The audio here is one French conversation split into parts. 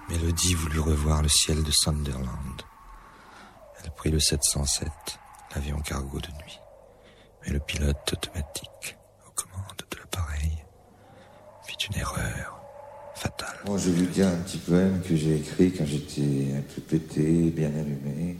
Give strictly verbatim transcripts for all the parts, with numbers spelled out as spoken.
Mélodie voulut revoir le ciel de Sunderland. Elle prit le sept cent sept, l'avion cargo de nuit. Mais le pilote automatique, aux commandes de l'appareil, fit une erreur fatale. Bon, je vais vous dire un petit poème que j'ai écrit quand j'étais un peu pété, bien allumé.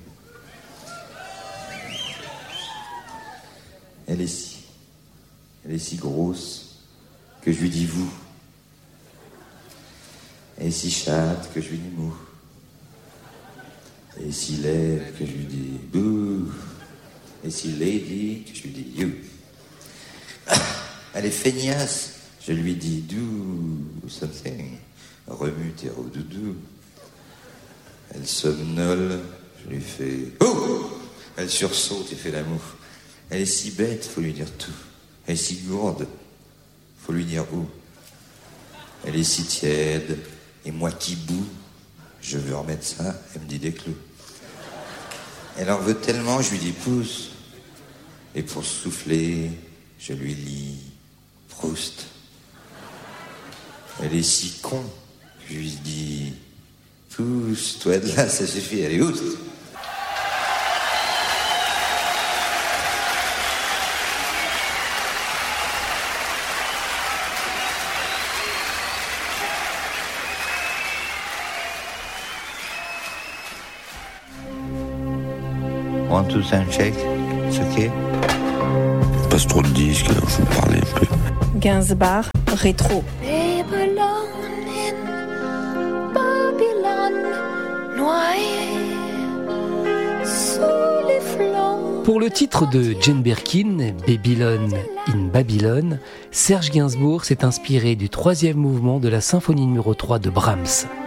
Elle est si, elle est si grosse que je lui dis vous. Elle est si chatte que je lui dis mou. Elle est si laide que je lui dis bouh. Et si lady que je lui dis you. Elle est feignasse, je lui dis do something. Remue tes doudou. Elle somnole, je lui fais oh. Elle sursaute et fait l'amour. Elle est si bête, faut lui dire tout. Elle est si gourde, faut lui dire où. Elle est si tiède, et moi qui boue, je veux remettre ça, elle me dit des clous. Elle en veut tellement, je lui dis pousse. Et pour souffler, je lui lis Proust. Elle est si con, je lui dis pousse, toi de là, ça suffit, allez, oust. One, two, sound check. C'est ok? Passe trop de disques, alors je vous parlais un peu. Gainsbourg, rétro. Pour le titre de Jane Birkin, Babylon in Babylon, Serge Gainsbourg s'est inspiré du troisième mouvement de la symphonie numéro trois de Brahms.